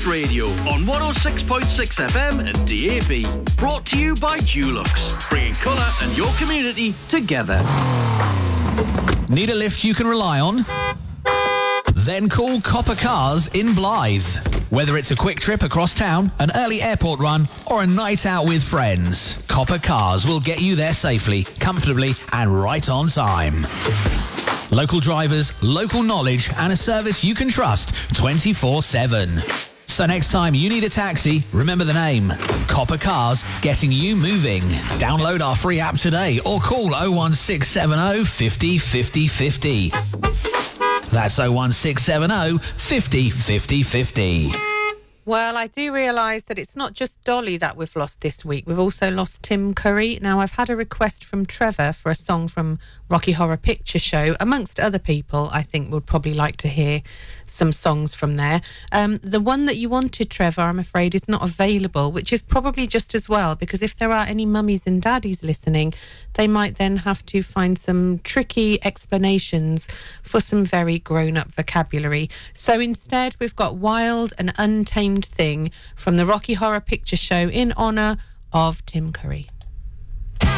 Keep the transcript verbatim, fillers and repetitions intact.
Radio on one oh six point six F M and D A B. Brought to you by Dulux, bringing colour and your community together. Need a lift you can rely on? Then call Copper Cars in Blythe. Whether it's a quick trip across town, an early airport run, or a night out with friends, Copper Cars will get you there safely, comfortably, and right on time. Local drivers, local knowledge, and a service you can trust twenty-four seven. So next time you need a taxi, remember the name. Copper Cars, getting you moving. Download our free app today or call oh one six seven oh, five oh, five oh, five oh. That's oh one six seven oh, five oh, five oh, five oh. Well, I do realise that it's not just Dolly that we've lost this week. We've also lost Tim Curry. Now, I've had a request from Trevor for a song from Rocky Horror Picture Show. Amongst other people, I think would probably like to hear some songs from there. Um, the one that you wanted, Trevor, I'm afraid, is not available, which is probably just as well, because if there are any mummies and daddies listening, they might then have to find some tricky explanations for some very grown-up vocabulary. So instead, we've got Wild and Untamed Thing from the Rocky Horror Picture Show in honour of Tim Curry.